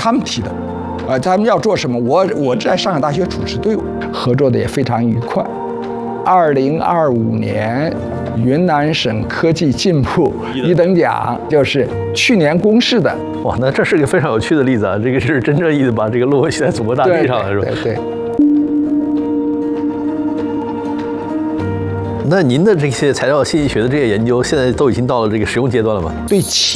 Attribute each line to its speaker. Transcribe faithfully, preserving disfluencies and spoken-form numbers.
Speaker 1: 他们提的，啊，他们要做什么，我我在上海大学主持队伍，合作的也非常愉快。二零二五年云南省科技进步一等奖就是去年公示的。
Speaker 2: 哇，那这是个非常有趣的例子啊！这个是真正意义的把这个论文写在祖国大地上了，是吧？
Speaker 1: 对对。对
Speaker 2: 那您的这些材料信息学的这些研究，现在都已经到了这个实用阶段了吗？
Speaker 1: 对企